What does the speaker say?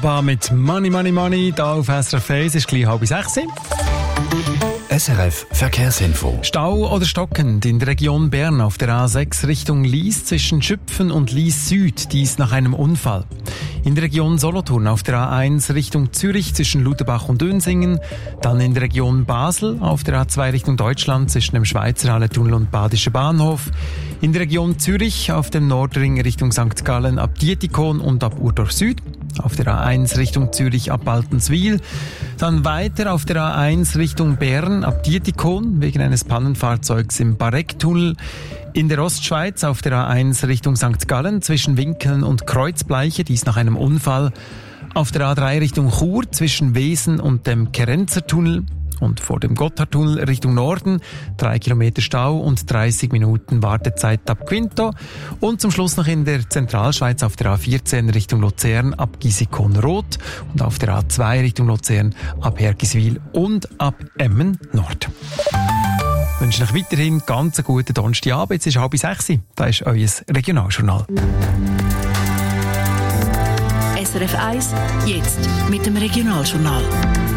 ABBA mit Money, Money, Money. Da auf SRF 1 ist gleich 5:30. SRF Verkehrsinfo. Stau oder stockend in der Region Bern auf der A6 Richtung Lies zwischen Schüpfen und Lies Süd, dies nach einem Unfall. In der Region Solothurn auf der A1 Richtung Zürich zwischen Lutherbach und Dönsingen. Dann in der Region Basel auf der A2 Richtung Deutschland zwischen dem Schweizer Halletunnel und Badischer Bahnhof. In der Region Zürich auf dem Nordring Richtung St. Gallen ab Dietikon und ab Urdorf Süd. Auf der A1 Richtung Zürich ab Baltenswil. Dann weiter auf der A1 Richtung Bern ab Dietikon wegen eines Pannenfahrzeugs im Barecktunnel. In der Ostschweiz auf der A1 Richtung St. Gallen zwischen Winkeln und Kreuzbleiche, dies nach einem Unfall. Auf der A3 Richtung Chur zwischen Wesen und dem Kerenzertunnel. Und vor dem Gotthardtunnel Richtung Norden 3 Kilometer Stau und 30 Minuten Wartezeit ab Quinto. Und zum Schluss noch in der Zentralschweiz auf der A14 Richtung Luzern ab Gisikon-Rot und auf der A2 Richtung Luzern ab Hergiswil und ab Emmen Nord. Ich wünsche euch weiterhin ganz einen guten Donnerstagabend. Jetzt ist 5:30. Das ist euer Regionaljournal. SRF 1, jetzt mit dem Regionaljournal.